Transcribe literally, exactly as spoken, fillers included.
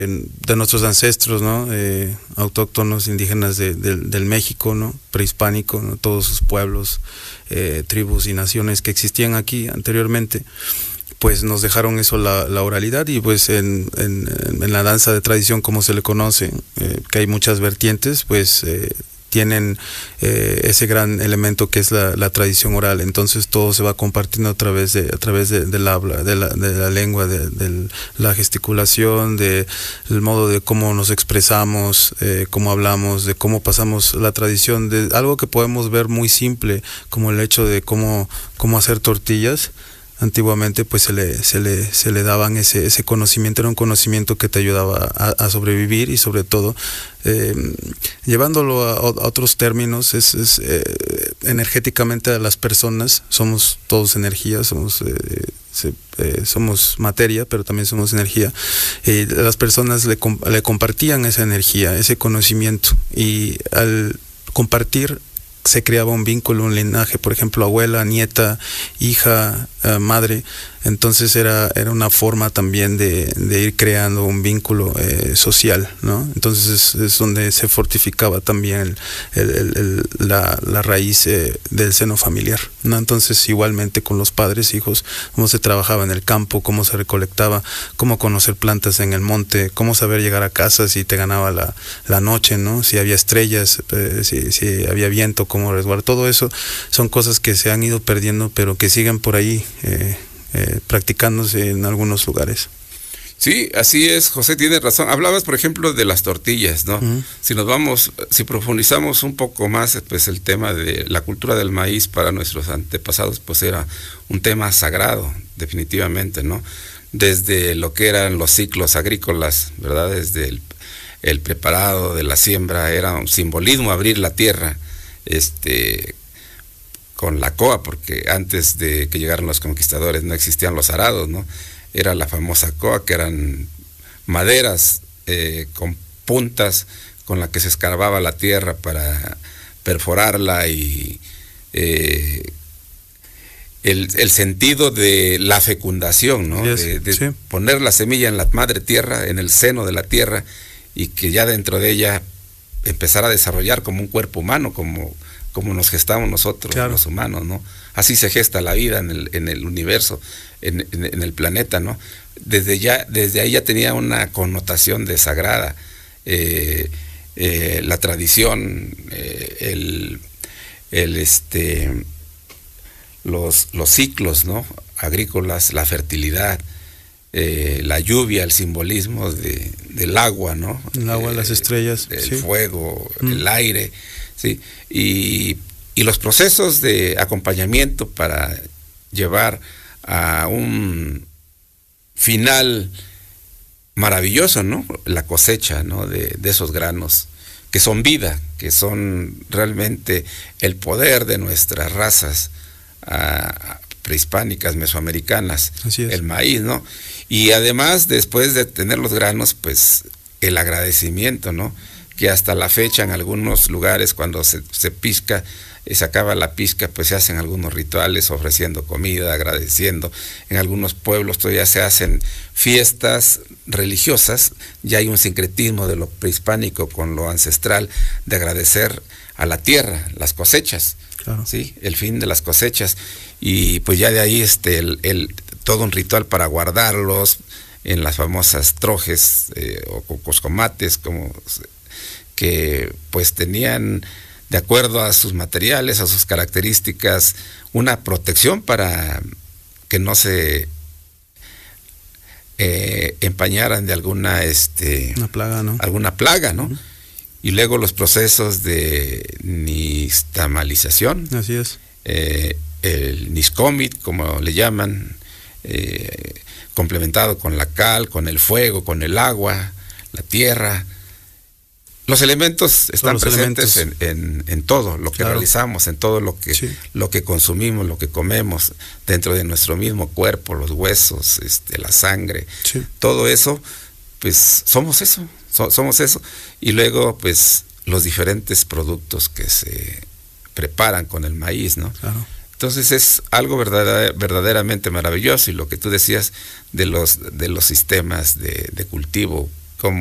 de nuestros ancestros, ¿no? Eh, autóctonos, indígenas de, de, del México, ¿no? Prehispánico, ¿no? Todos sus pueblos, eh, tribus y naciones que existían aquí anteriormente, pues nos dejaron eso, la, la oralidad, y pues en, en, en la danza de tradición, como se le conoce, eh, que hay muchas vertientes, pues eh, tienen eh, ese gran elemento que es la, la tradición oral. Entonces todo se va compartiendo a través de a través de, del habla, de la, de la lengua, de, de la gesticulación, de el modo de cómo nos expresamos, eh, cómo hablamos, de cómo pasamos la tradición, de algo que podemos ver muy simple, como el hecho de cómo, cómo hacer tortillas. Antiguamente pues se le, se le, se le daban ese, ese conocimiento, era un conocimiento que te ayudaba a, a sobrevivir, y sobre todo eh, llevándolo a, a otros términos, es, es eh, energéticamente a las personas, somos todos energía, somos, eh, se, eh, somos materia, pero también somos energía, y las personas le, le compartían esa energía, ese conocimiento, y al compartir se creaba un vínculo, un linaje, por ejemplo, abuela, nieta, hija, uh, madre. Entonces era, era una forma también de, de ir creando un vínculo eh, social, ¿no? Entonces es, es donde se fortificaba también el, el, el, el, la, la raíz eh, del seno familiar, ¿no? Entonces igualmente con los padres, hijos, cómo se trabajaba en el campo, cómo se recolectaba, cómo conocer plantas en el monte, cómo saber llegar a casa si te ganaba la, la noche, ¿no? Si había estrellas, eh, si, si había viento, cómo resguardar. Todo eso son cosas que se han ido perdiendo, pero que siguen por ahí eh, Eh, practicándose en algunos lugares. Sí, así es, José, tienes razón. Hablabas, por ejemplo, de las tortillas, ¿no? Uh-huh. Si nos vamos, si profundizamos un poco más, pues el tema de la cultura del maíz para nuestros antepasados, pues era un tema sagrado, definitivamente, ¿no? Desde lo que eran los ciclos agrícolas, ¿verdad? Desde el, el preparado de la siembra, era un simbolismo abrir la tierra, este... con la coa, porque antes de que llegaran los conquistadores no existían los arados, ¿no? Era la famosa coa, que eran maderas eh, con puntas con la que se escarbaba la tierra para perforarla, y eh, el, el sentido de la fecundación, ¿no? Yes, de de sí. Poner la semilla en la madre tierra, en el seno de la tierra, y que ya dentro de ella empezar a desarrollar como un cuerpo humano, como como nos gestamos nosotros, claro, los humanos, ¿no? Así se gesta la vida en el, en el universo, en, en, en el planeta, ¿no? Desde ya, desde ahí ya tenía una connotación de sagrada, eh, eh, la tradición, eh, el, el este, los, los ciclos, ¿no? Agrícolas, la fertilidad, eh, la lluvia, el simbolismo de, del agua, ¿no? El agua, eh, las estrellas, el sí. fuego, mm. el aire. Sí, y, y los procesos de acompañamiento para llevar a un final maravilloso, ¿no? La cosecha, ¿no? de, de esos granos, que son vida, que son realmente el poder de nuestras razas uh, prehispánicas, mesoamericanas, así es. El maíz, ¿no? Y además, después de tener los granos, pues el agradecimiento, ¿no? Que hasta la fecha en algunos lugares, cuando se, se pisca, eh, se acaba la pisca, pues se hacen algunos rituales ofreciendo comida, agradeciendo. En algunos pueblos todavía se hacen fiestas religiosas, ya hay un sincretismo de lo prehispánico con lo ancestral, de agradecer a la tierra, las cosechas, claro. ¿Sí? El fin de las cosechas, y pues ya de ahí este, el, el, todo un ritual para guardarlos en las famosas trojes eh, o coscomates, como... que pues tenían, de acuerdo a sus materiales, a sus características, una protección para que no se eh, empañaran de alguna este una plaga, ¿no? alguna plaga, ¿no? Uh-huh. Y luego los procesos de nixtamalización. Así es. Eh, el niscomit, como le llaman, eh, complementado con la cal, con el fuego, con el agua, la tierra. Los elementos están los presentes elementos. En, en, en todo lo que claro. realizamos, en todo lo que, sí. lo que consumimos, lo que comemos, dentro de nuestro mismo cuerpo, los huesos, este, la sangre, sí. todo eso, pues somos eso, so, somos eso. Y luego, pues, los diferentes productos que se preparan con el maíz, ¿no? Claro. Entonces es algo verdadera, verdaderamente maravilloso, y lo que tú decías de los, de los sistemas de, de cultivo